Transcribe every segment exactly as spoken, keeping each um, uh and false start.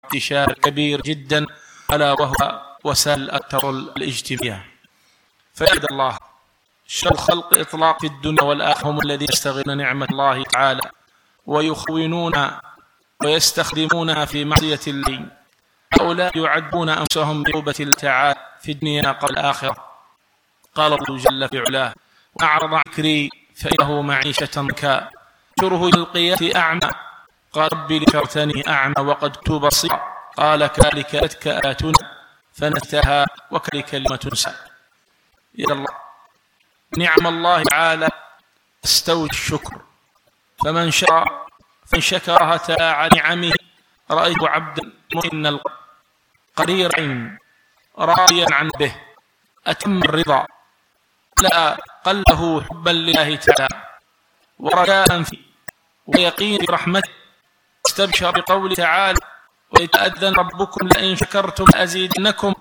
انتشار كبير جدا، ألا وهو وسائل التواصل الاجتماعي. فيد الله شر خلق إطلاق في الدنيا والآخرة هم الذين يستغلون نعمة الله تعالى ويخونون ويستخدمونها في معصية الله. هؤلاء يعدون أنفسهم بعقوبة الله تعالى في الدنيا قبل الآخرة. قال الله جل في علاه: وأعرض عن ذكري فإنه معيشة ضنكا ونحشره يوم القيامة أعمى قال رب لشرتني أعمى وقد كنت بصيرا قال كذلك أتتك آياتنا فنسيتها وكذلك اليوم تنسى. يا الله، نعم الله تعالى تستوجب الشكر، فمن شكر فمن شكرها تعالى على نعمه رأيت عبدا مطمئن القلب قرير العين راضيا عن به أتم الرضا لا قلبه حبا لله تعالى ورجاء فيه ويقين برحمته، استبشر بقوله تعالى: ويتأذن ربكم لئن شكرتم لأزيدنكم.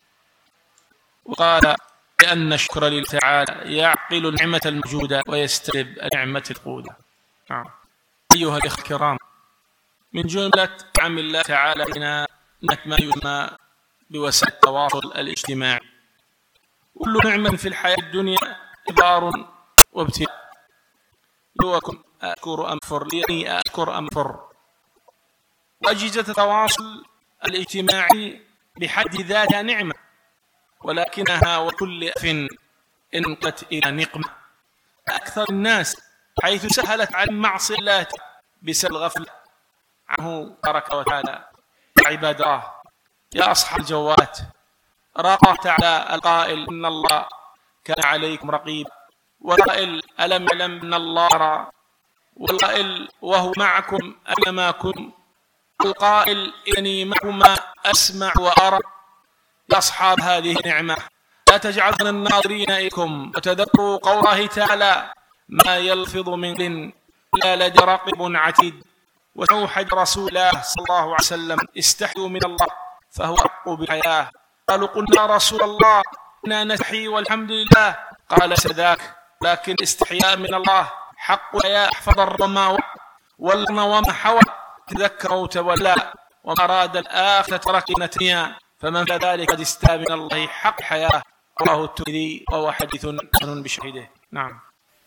وقال لأن الشكر لله تعالى يعقل النعمة الموجودة ويستلب النعمة الفقودة. أيها الأخوة الكرام، من جملة نعم الله تعالى لنا ما يسمى بوسائل التواصل الاجتماعي. كل نعمة في الحياة الدنيا إبار وابتلاء. لوكم أذكر أم فر لأني أذكر أم فر. وأجهزة التواصل الاجتماعي بحد ذاتها نعمة، ولكنها وكل أف انقت إلى نقمة. أكثر الناس حيث سهلت عن معصية الله بسبب الغفلة عنه تبارك وتعالى. يا عباد الله، يا أصحاب الجوات، راقى تعالى القائل: إن الله كان عليكم رقيبا، والقائل: ألم يعلم أن الله يرى، والقائل: وهو معكم أينما كنتم، والقائل: إني معكما أسمع وأرى. يا أصحاب هذه النعمة، لا تجعلوا من الناظرين إليكم، وتذكروا قوله تعالى: ما يلفظ من قول إلا لديه رقيب عتيد. وأوحد رسول الله صلى الله عليه وسلم: استحيوا من الله فهو حق بالحياة. قالوا: قلنا يا رسول الله إنا نستحي والحمد لله. قال: سذاك، لكن استحياء من الله حق الحياء. احفظ وما والغنى وما حوى، تذكر وتولى، وما أراد الآخرة ترك نتنيا، فمن فذلك قد استاء من الله حق الحياة. رواه الترمذي وهو حديث حسن بشهيده. نعم.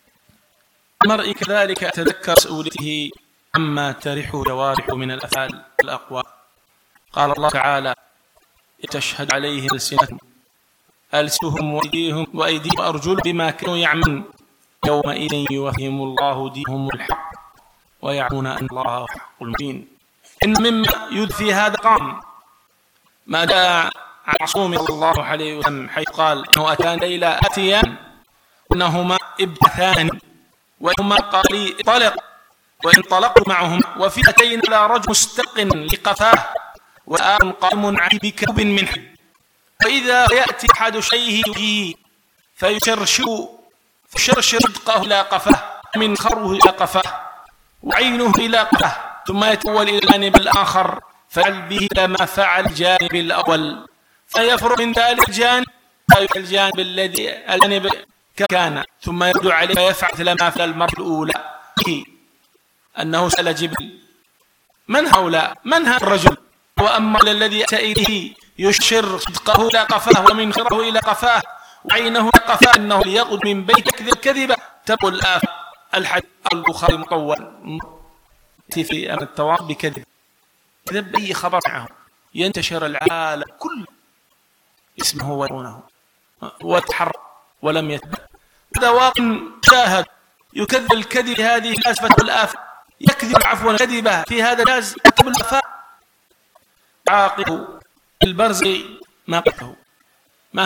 المرء كذلك يتذكر مسؤوليته عما ترحه جوارحه من الأفعال والأقوال. قال الله تعالى: تشهد عليهم ألسنتهم ألسنتهم وأيديهم وأيديهم وأرجلهم بما كانوا يعملون يومئذ يوفيهم الله دينهم الحق ويعلمون أن الله هو الحق المبين. إن مما يدفي هذا قام ما جاء عن معصوم صلى الله عليه وسلم حيث قال: إنه أتان ليلة أتيان إنهما ابتثان وإنهما قال لي طلق وانطلقت معهما وفئتين على رجل مستق لقفاه وآخر قائم عليه بكوب من حديد، فإذا يأتي أحد شيئه فيشرشر فشرشر صدقه إلى قفاه من خره إلى قفاه وعينه إلى قفاه، ثم يتول إلى الجانب الآخر فعل به لما فعل الجانب الأول، فيفرغ من ذلك الجانب فيفعل الجانب الذي الجانب كان، ثم يرجع عليه فيفعل لما فعل المرة الأولى. أنه سأل جبريل: من هؤلاء؟ من هذا الرجل؟ وأما الذي يأتي إليه يشر صدقه إلى قفاه ومن خره إلى قفاه وعينه إلى قفاه أنه ليقض من بيت كذب كذبة تقول الآف الحديث البخاري مطول في أمر التواصل بكذب كذب أي خبر معه ينتشر العالم كله اسمه ويرونه وتحرك ولم يتبع. هذا واقع شاهد يكذب الكذب هذه الأسفة والآفة، يكذب عفوا الكذبة في هذا الناس قبل الوفاء عاقب البرز ما قتله.